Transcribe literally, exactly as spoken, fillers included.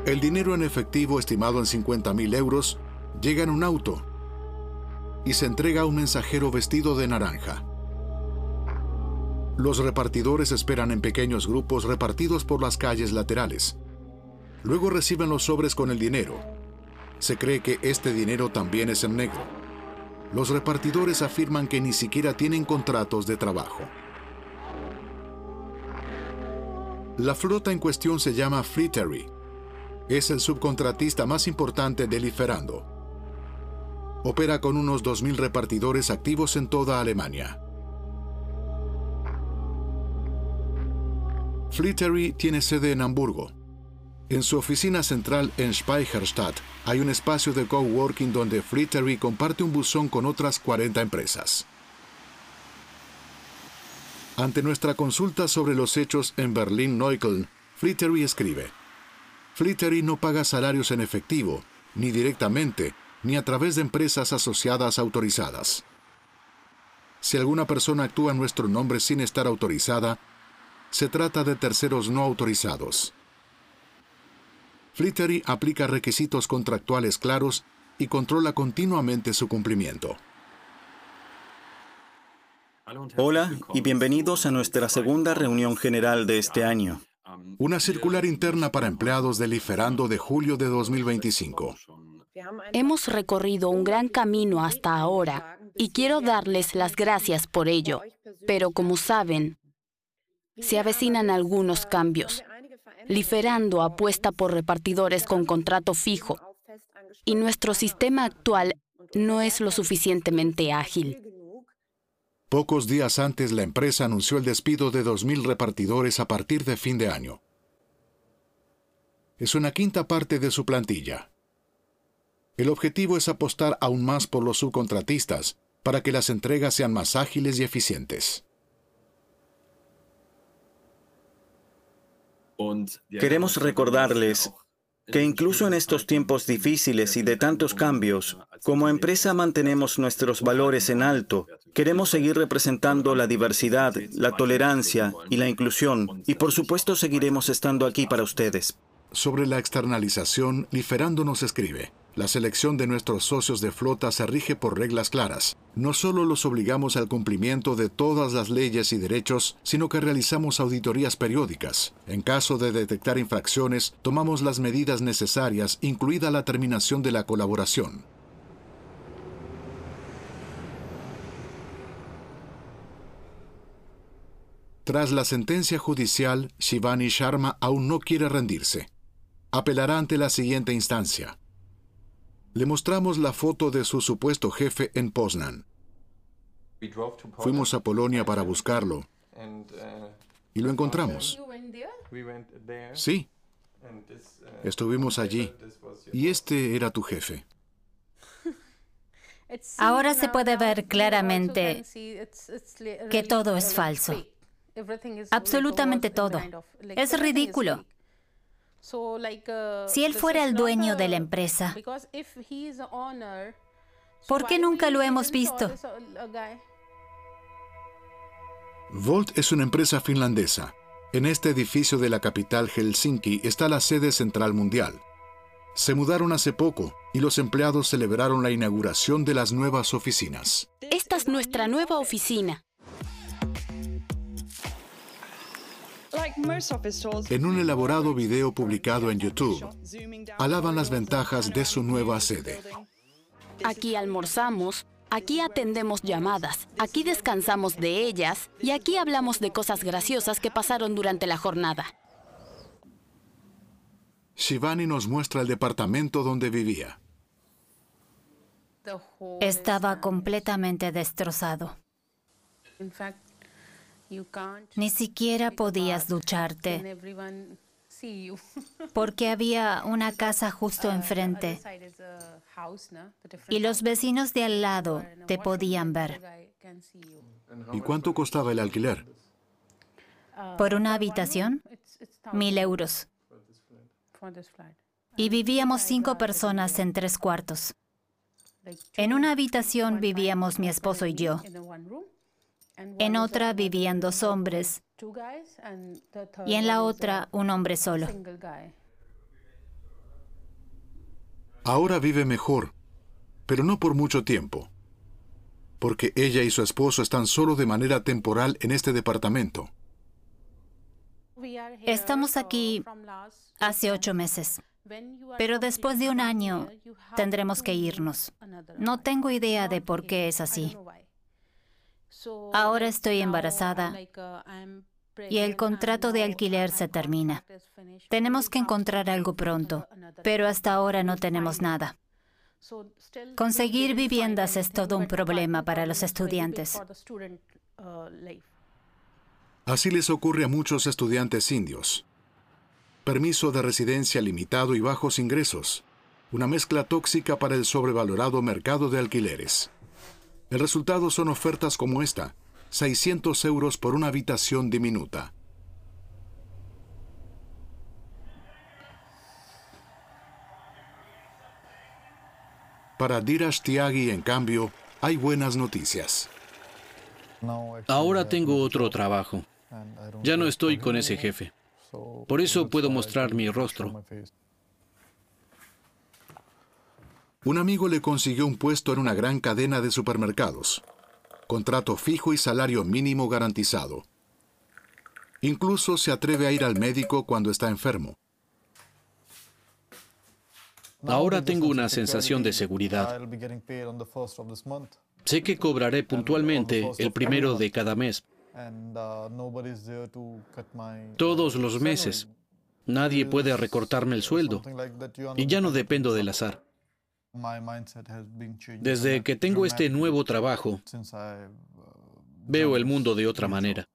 El dinero en efectivo, estimado en cincuenta mil euros, llega en un auto y se entrega a un mensajero vestido de naranja. Los repartidores esperan en pequeños grupos repartidos por las calles laterales. Luego reciben los sobres con el dinero. Se cree que este dinero también es en negro. Los repartidores afirman que ni siquiera tienen contratos de trabajo. La flota en cuestión se llama Fleetery. Es el subcontratista más importante de Lieferando. Opera con unos dos mil repartidores activos en toda Alemania. Fleetery tiene sede en Hamburgo. En su oficina central en Speicherstadt hay un espacio de coworking donde Fleetery comparte un buzón con otras cuarenta empresas. Ante nuestra consulta sobre los hechos en Berlín-Neukölln, Fleetery escribe: Fleetery no paga salarios en efectivo, ni directamente, ni a través de empresas asociadas autorizadas. Si alguna persona actúa en nuestro nombre sin estar autorizada, se trata de terceros no autorizados. Fleetery aplica requisitos contractuales claros y controla continuamente su cumplimiento. Hola y bienvenidos a nuestra segunda reunión general de este año. Una circular interna para empleados de Lieferando de julio de dos mil veinticinco. Hemos recorrido un gran camino hasta ahora y quiero darles las gracias por ello. Pero como saben, se avecinan algunos cambios. Lieferando apuesta por repartidores con contrato fijo y nuestro sistema actual no es lo suficientemente ágil. Pocos días antes, la empresa anunció el despido de dos mil repartidores a partir de fin de año. Es una quinta parte de su plantilla. El objetivo es apostar aún más por los subcontratistas para que las entregas sean más ágiles y eficientes. Queremos recordarles que incluso en estos tiempos difíciles y de tantos cambios, como empresa mantenemos nuestros valores en alto. Queremos seguir representando la diversidad, la tolerancia y la inclusión, y por supuesto seguiremos estando aquí para ustedes. Sobre la externalización, Lieferando nos escribe: la selección de nuestros socios de flota se rige por reglas claras. No solo los obligamos al cumplimiento de todas las leyes y derechos, sino que realizamos auditorías periódicas. En caso de detectar infracciones, tomamos las medidas necesarias, incluida la terminación de la colaboración. Tras la sentencia judicial, Shivani Sharma aún no quiere rendirse. Apelará ante la siguiente instancia. Le mostramos la foto de su supuesto jefe en Poznan. Fuimos a Polonia para buscarlo y lo encontramos. Sí, estuvimos allí y este era tu jefe. Ahora se puede ver claramente que todo es falso. Absolutamente todo. Es ridículo. Si él fuera el dueño de la empresa, ¿por qué nunca lo hemos visto? Volt es una empresa finlandesa. En este edificio de la capital Helsinki está la sede central mundial. Se mudaron hace poco y los empleados celebraron la inauguración de las nuevas oficinas. Esta es nuestra nueva oficina. En un elaborado video publicado en YouTube, alaban las ventajas de su nueva sede. Aquí almorzamos, aquí atendemos llamadas, aquí descansamos de ellas y aquí hablamos de cosas graciosas que pasaron durante la jornada. Shivani nos muestra el departamento donde vivía. Estaba completamente destrozado. Ni siquiera podías ducharte, porque había una casa justo enfrente y los vecinos de al lado te podían ver. ¿Y cuánto costaba el alquiler? Por una habitación, mil euros. Y vivíamos cinco personas en tres cuartos. En una habitación vivíamos mi esposo y yo. En otra vivían dos hombres y en la otra un hombre solo. Ahora vive mejor, pero no por mucho tiempo, porque ella y su esposo están solo de manera temporal en este departamento. Estamos aquí hace ocho meses, pero después de un año tendremos que irnos. No tengo idea de por qué es así. Ahora estoy embarazada y el contrato de alquiler se termina. Tenemos que encontrar algo pronto, pero hasta ahora no tenemos nada. Conseguir viviendas es todo un problema para los estudiantes. Así les ocurre a muchos estudiantes indios. Permiso de residencia limitado y bajos ingresos. Una mezcla tóxica para el sobrevalorado mercado de alquileres. El resultado son ofertas como esta, seiscientos euros por una habitación diminuta. Para Dheeraj Tyagi, en cambio, hay buenas noticias. Ahora tengo otro trabajo. Ya no estoy con ese jefe. Por eso puedo mostrar mi rostro. Un amigo le consiguió un puesto en una gran cadena de supermercados. Contrato fijo y salario mínimo garantizado. Incluso se atreve a ir al médico cuando está enfermo. Ahora tengo una sensación de seguridad. Sé que cobraré puntualmente el primero de cada mes. Todos los meses. Nadie puede recortarme el sueldo. Y ya no dependo del azar. Desde que tengo este nuevo trabajo, veo el mundo de otra manera.